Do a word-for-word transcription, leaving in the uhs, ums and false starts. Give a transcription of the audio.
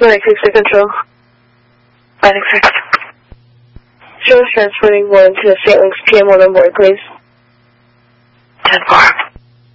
nine six to control. Finding six. Show transporting one to Saint Luke's P M one on board, please. ten four.